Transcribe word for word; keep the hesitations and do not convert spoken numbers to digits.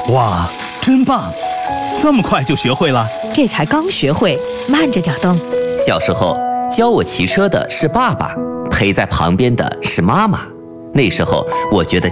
哇，真棒！这么快就学会了？ 这才刚学会，慢着点蹬。 小时候教我骑车的是爸爸，陪在旁边的是妈妈。那时候我觉得